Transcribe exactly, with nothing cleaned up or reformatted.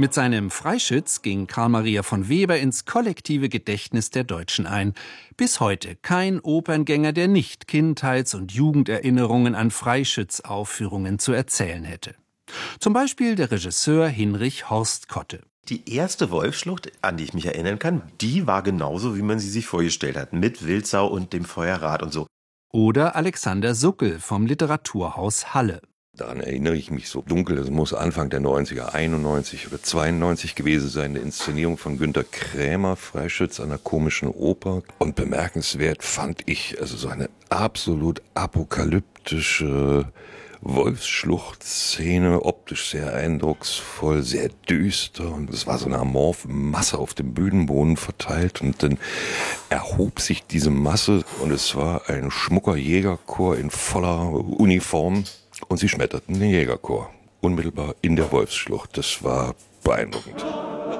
Mit seinem Freischütz ging Karl Maria von Weber ins kollektive Gedächtnis der Deutschen ein. Bis heute kein Operngänger, der nicht Kindheits- und Jugenderinnerungen an Freischütz-Aufführungen zu erzählen hätte. Zum Beispiel der Regisseur Hinrich Horstkotte. Die erste Wolfsschlucht, an die ich mich erinnern kann, die war genauso, wie man sie sich vorgestellt hat, mit Wildsau und dem Feuerrad und so. Oder Alexander Suckel vom Literaturhaus Halle. Daran erinnere ich mich so dunkel, das muss Anfang der neunziger, einundneunzig oder zweiundneunzig gewesen sein, eine Inszenierung von Günter Krämer, Freischütz an der Komischen Oper. Und bemerkenswert fand ich also so eine absolut apokalyptische Wolfsschluchtszene, optisch sehr eindrucksvoll, sehr düster, und es war so eine amorphe Masse auf dem Bühnenboden verteilt, und dann erhob sich diese Masse und es war ein schmucker Jägerchor in voller Uniform und sie schmetterten den Jägerchor unmittelbar in der Wolfsschlucht. Das war beeindruckend.